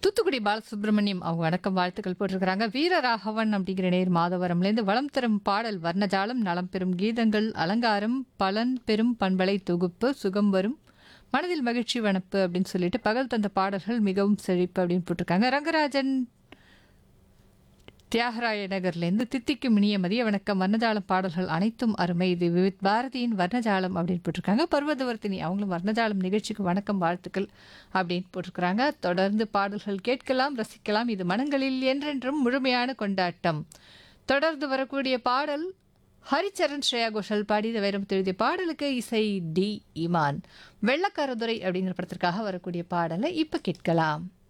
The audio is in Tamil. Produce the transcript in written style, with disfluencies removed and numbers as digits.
தூத்துக்குடி பாலசுப்ரமணியம் அவங்க வணக்கம் வாழ்த்துக்கள் போட்டிருக்கிறாங்க. வீரராகவன் அப்படிங்கிற நேர் மாதவரம்லேருந்து வளம் தரும் பாடல் வர்ணஜாலம் நலம் பெறும் கீதங்கள் அலங்காரம் பலன் பெறும் பண்பலை தொகுப்பு சுகம் வரும் மனதில் மகிழ்ச்சி வனப்பு அப்படின்னு சொல்லிட்டு பகல் தந்த பாடல்கள் மிகவும் செழிப்பு அப்படின்னு போட்டிருக்காங்க. ரங்கராஜன் தியாகராய நகர்லேருந்து தித்திக்கும் இனிய மதிய வணக்கம் வர்ணஜாலம் பாடல்கள் அனைத்தும் அருமை இது விவித் பாரதியின் வர்ணஜாலம் அப்படின்னு போட்டிருக்காங்க. பர்வதவர்த்தினி அவங்களும் வர்ணஜாலம் நிகழ்ச்சிக்கு வணக்கம் வாழ்த்துக்கள் அப்படின்னு போட்டிருக்கிறாங்க. தொடர்ந்து பாடல்கள் கேட்கலாம் ரசிக்கலாம் இது மனங்களில் என்றென்றும் முழுமையான கொண்டாட்டம். தொடர்ந்து வரக்கூடிய பாடல் ஹரிச்சரன் ஸ்ரேயா கோஷல் பாடிய வைரமுத்து எழுதிய பாடலுக்கு இசை டி இமான். வெள்ளக்காரதுரை அப்படிங்கிற படத்திற்காக வரக்கூடிய பாடலை இப்போ கேட்கலாம்.